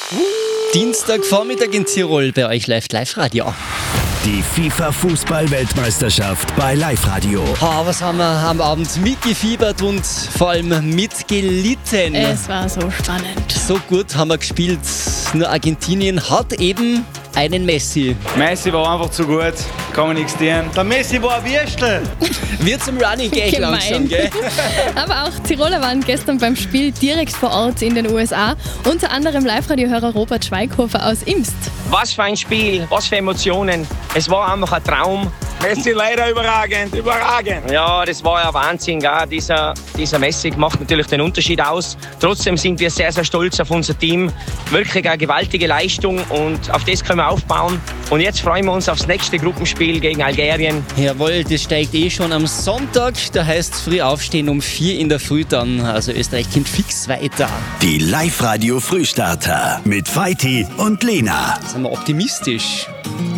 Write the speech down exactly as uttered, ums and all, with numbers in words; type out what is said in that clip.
Dienstagvormittag in Tirol, bei euch läuft Live-Radio. Die FIFA-Fußball-Weltmeisterschaft bei Live-Radio. Oh, was haben wir am Abend mitgefiebert und vor allem mitgelitten. Es war so spannend. So gut haben wir gespielt. Nur Argentinien hat eben einen Messi. Messi war einfach zu gut, kann man nichts tun. Der Messi war ein Würstel. Wird zum Running Gag Gemein. langsam, gell? Aber auch Tiroler waren gestern beim Spiel direkt vor Ort in den U S A. Unter anderem Live-Radio-Hörer Robert Schweighofer aus Imst. Was für ein Spiel, was für Emotionen. Es war einfach ein Traum. Messi leider überragend, überragend. Ja, das war ja Wahnsinn. Gell? Dieser, dieser Messi macht natürlich den Unterschied aus. Trotzdem sind wir sehr, sehr stolz auf unser Team. Wirklich eine gewaltige Leistung und auf das können wir aufbauen. Und jetzt freuen wir uns aufs nächste Gruppenspiel gegen Algerien. Jawohl, das steigt eh schon am Sonntag. Da heißt es früh aufstehen um vier in der Früh dann. Also Österreich kommt fix weiter. Die Live-Radio Frühstarter mit Feiti und Lena. Sind wir optimistisch.